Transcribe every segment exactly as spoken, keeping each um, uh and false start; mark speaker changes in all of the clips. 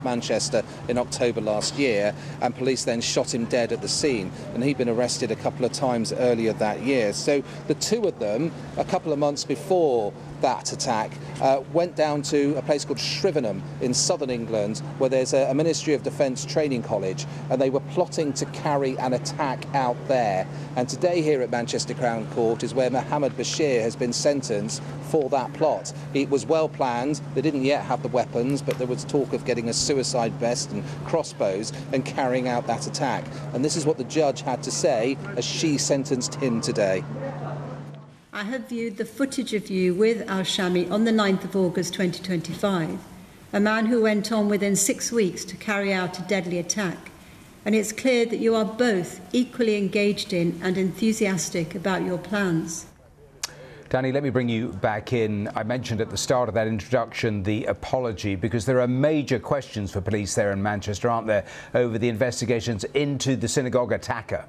Speaker 1: Manchester in October last year, and police then shot him dead at the scene, and he'd been arrested a couple of times earlier that year. So the two of them, a couple of months before that attack, uh, went down to a place called Shrivenham in southern England, where there's a, a Ministry of Defence training college, and they were plotting to carry an attack out there. And today here at Manchester Crown Court is where Mohammed Bashir has been sentenced for that plot. It was well planned. They didn't yet have the weapons, but there was talk of getting a suicide vest and crossbows and carrying out that attack. And this is what the judge had to say as she sentenced him today.
Speaker 2: I have viewed the footage of you with Al-Shami on the ninth of August twenty twenty-five, a man who went on within six weeks to carry out a deadly attack. And it's clear that you are both equally engaged in and enthusiastic about your plans.
Speaker 3: Danny, let me bring you back in. I mentioned at the start of that introduction the apology, because there are major questions for police there in Manchester, aren't there, over the investigations into the synagogue attacker.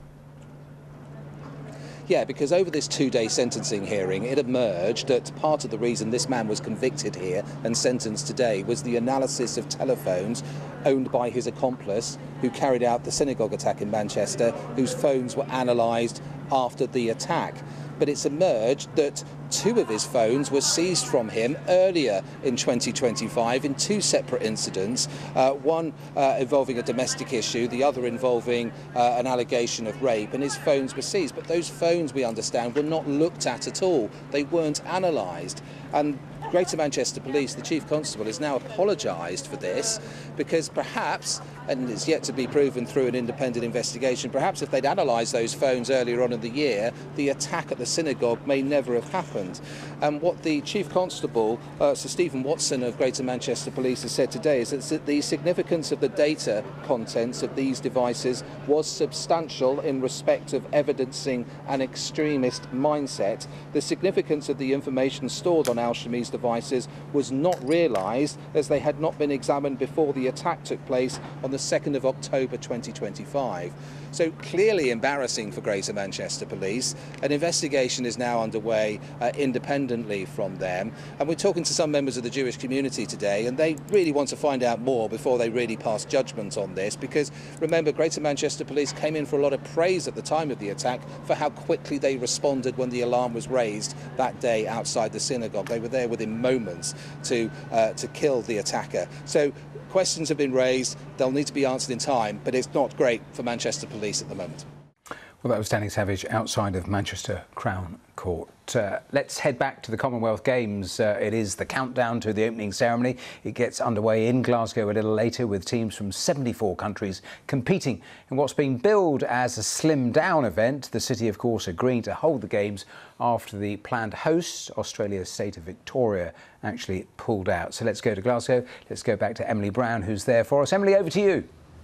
Speaker 1: Yeah, because over this two-day sentencing hearing, it emerged that part of the reason this man was convicted here and sentenced today was the analysis of telephones owned by his accomplice who carried out the synagogue attack in Manchester, whose phones were analysed after the attack. But it's emerged that two of his phones were seized from him earlier in twenty twenty-five in two separate incidents, uh, one uh, involving a domestic issue, the other involving uh, an allegation of rape, and his phones were seized. But those phones, we understand, were not looked at at all. They weren't analysed. And Greater Manchester Police, the Chief Constable, has now apologised for this, because perhaps, and it's yet to be proven through an independent investigation, perhaps if they'd analysed those phones earlier on in the year, the attack at the synagogue may never have happened. And what the Chief Constable, uh, Sir Stephen Watson of Greater Manchester Police, has said today is that the significance of the data contents of these devices was substantial in respect of evidencing an extremist mindset. The significance of the information stored on Al-Shami's devices was not realised, as they had not been examined before the attack took place on the second of October twenty twenty-five. So clearly embarrassing for Greater Manchester Police. An investigation is now underway uh, independently from them, and we're talking to some members of the Jewish community today, and they really want to find out more before they really pass judgment on this, because remember, Greater Manchester Police came in for a lot of praise at the time of the attack for how quickly they responded when the alarm was raised that day outside the synagogue. They were there within moments to uh, to kill the attacker. So questions have been raised. They'll need to be answered in time, but it's not great for Manchester Police at the moment.
Speaker 3: Well, that was Danny Savage outside of Manchester Crown Court. Uh, let's head back to the Commonwealth Games. Uh, it is the countdown to the opening ceremony. It gets underway in Glasgow a little later, with teams from seventy-four countries competing in what's being billed as a slimmed-down event. The city, of course, agreeing to hold the Games after the planned hosts, Australia's state of Victoria, actually pulled out. So let's go to Glasgow. Let's go back to Emily Brown, who's there for us. Emily, over to you.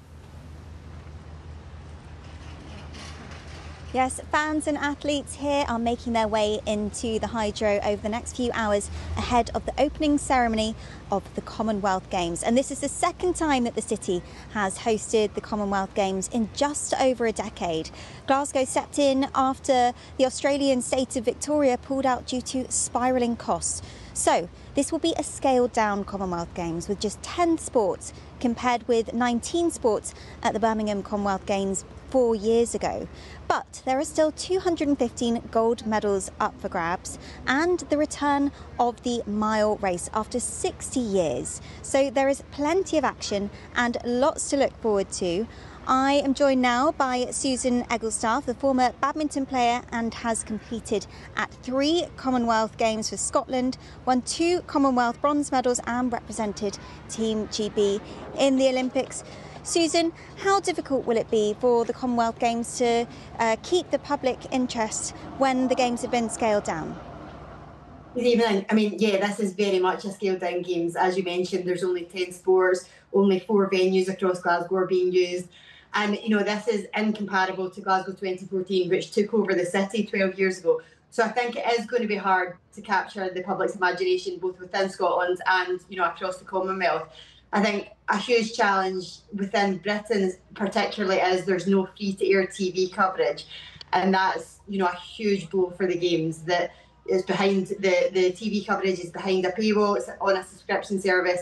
Speaker 4: Yes, fans and athletes here are making their way into the Hydro over the next few hours ahead of the opening ceremony of the Commonwealth Games. And this is the second time that the city has hosted the Commonwealth Games in just over a decade. Glasgow stepped in after the Australian state of Victoria pulled out due to spiralling costs. So this will be a scaled down Commonwealth Games with just ten sports compared with nineteen sports at the Birmingham Commonwealth Games four years ago. But there are still two hundred fifteen gold medals up for grabs and the return of the mile race after sixty years. So there is plenty of action and lots to look forward to. I am joined now by Susan Egglestaff, the former badminton player and has competed at three Commonwealth Games for Scotland, won two Commonwealth bronze medals and represented Team G B in the Olympics. Susan, how difficult will it be for the Commonwealth Games to uh, keep the public interest when the Games have been scaled down?
Speaker 5: Good evening. I mean, yeah, this is very much a scaled down Games. As you mentioned, there's only ten sports, only four venues across Glasgow are being used. And, you know, this is incomparable to Glasgow twenty fourteen, which took over the city twelve years ago. So I think it is going to be hard to capture the public's imagination, both within Scotland and, you know, across the Commonwealth. I think a huge challenge within Britain particularly is there's no free-to-air T V coverage. And that's, you know, a huge blow for the Games. That is behind, the, the T V coverage is behind a paywall, it's on a subscription service,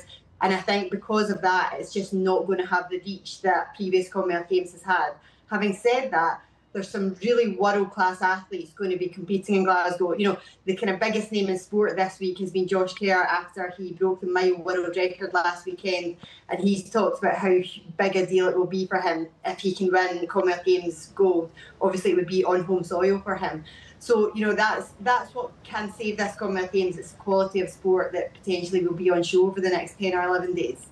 Speaker 5: And I think because of that, it's just not going to have the reach that previous Commonwealth Games has had. Having said that, there's some really world-class athletes going to be competing in Glasgow. You know, the kind of biggest name in sport this week has been Josh Kerr after he broke the mile world record last weekend. And he's talked about how big a deal it will be for him if he can win the Commonwealth Games gold. Obviously, it would be on home soil for him. So, you know, that's that's what can save this Commonwealth Games. It's the quality of sport that potentially will be on show for the next ten or eleven days.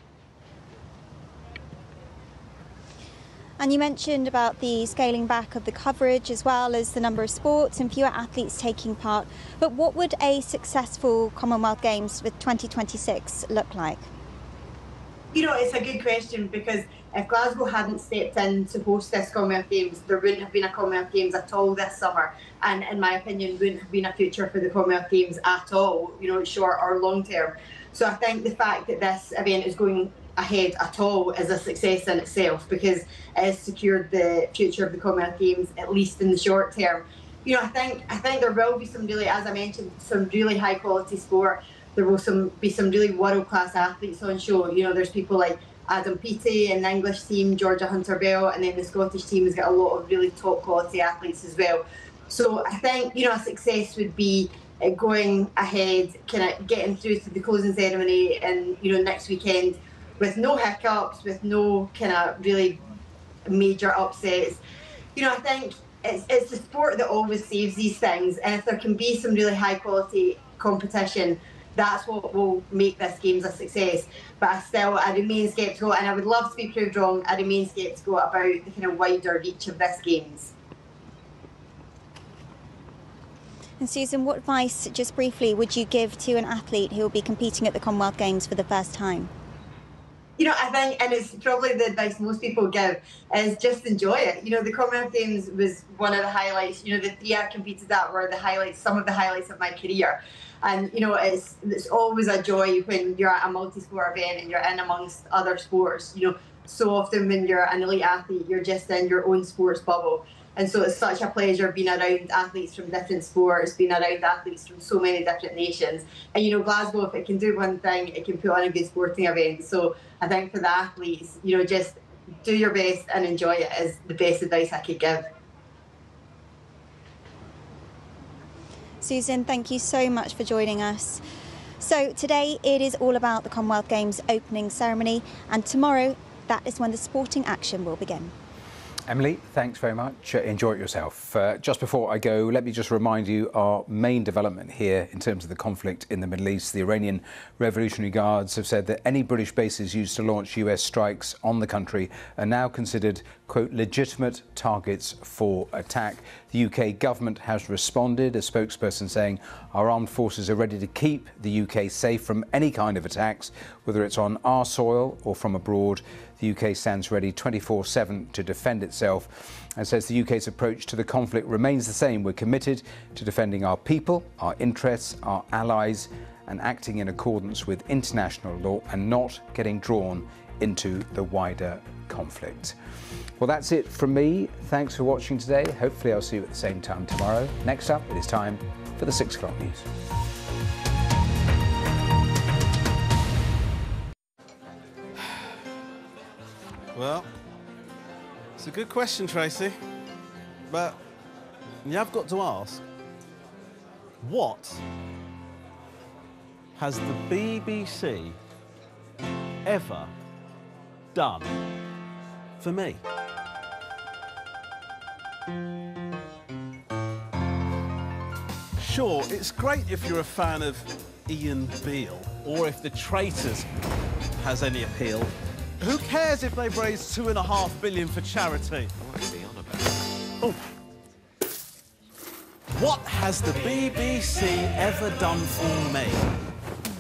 Speaker 4: And you mentioned about the scaling back of the coverage as well as the number of sports and fewer athletes taking part. But what would a successful Commonwealth Games with twenty twenty-six look like?
Speaker 5: You know, it's a good question, because if Glasgow hadn't stepped in to host this Commonwealth Games, there wouldn't have been a Commonwealth Games at all this summer. And in my opinion, wouldn't have been a future for the Commonwealth Games at all, you know, short or long term. So I think the fact that this event is going ahead at all is a success in itself, because it has secured the future of the Commonwealth Games, at least in the short term. You know, I think I think there will be some really, as I mentioned, some really high quality sport. There will some be some really world class athletes on show. You know, there's people like Adam Peaty in the English team, Georgia Hunter-Bell, and then the Scottish team has got a lot of really top quality athletes as well. So I think, you know, a success would be going ahead, kind of getting through to the closing ceremony and, you know, next weekend, with no hiccups, with no kind of really major upsets. You know, I think it's, it's the sport that always saves these things. And if there can be some really high quality competition, that's what will make this Games a success. But I still, I remain sceptical, and I would love to be proved wrong. I remain sceptical about the kind of wider reach of this Games.
Speaker 4: And Susan, what advice, just briefly, would you give to an athlete who will be competing at the Commonwealth Games for the first time?
Speaker 5: You know, I think, and it's probably the advice most people give, is just enjoy it. You know, the Commonwealth Games was one of the highlights. You know, the three I've competed at were the highlights, some of the highlights of my career. And, you know, it's it's always a joy when you're at a multi-sport event and you're in amongst other sports. You know, so often when you're an elite athlete, you're just in your own sports bubble. And so it's such a pleasure being around athletes from different sports, being around athletes from so many different nations. And, you know, Glasgow, if it can do one thing, it can put on a good sporting event. So I think for the athletes, you know, just do your best and enjoy it is the best advice I could give.
Speaker 4: Susan, thank you so much for joining us. So today it is all about the Commonwealth Games opening ceremony, and tomorrow that is when the sporting action will begin.
Speaker 3: Emily, thanks very much. Uh, enjoy it yourself. Uh, just before I go, let me just remind you our main development here in terms of the conflict in the Middle East. The Iranian Revolutionary Guards have said that any British bases used to launch U S strikes on the country are now considered, quote, legitimate targets for attack. The U K government has responded, a spokesperson saying our armed forces are ready to keep the U K safe from any kind of attacks, whether it's on our soil or from abroad. The U K stands ready twenty-four seven to defend itself and says the U K's approach to the conflict remains the same. We're committed to defending our people, our interests, our allies, and acting in accordance with international law and not getting drawn into the wider conflict. Well, that's it from me. Thanks for watching today. Hopefully I'll see you at the same time tomorrow. Next up, it is time for the six o'clock news.
Speaker 6: Well, it's a good question, Tracy, but you have got to ask, what has the B B C ever done for me? Sure, it's great if you're a fan of Ian Beale, or if The Traitors has any appeal. Who cares if they've raised two and a half billion for charity?
Speaker 7: What's he on about?
Speaker 6: Oh. What has the B B C ever done for me?